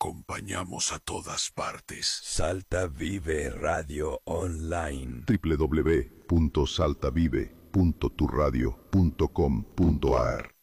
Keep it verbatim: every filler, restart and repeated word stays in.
acompañamos a todas partes. Salta Vive Radio Online. w w w punto salta vive punto tu radio punto com punto a r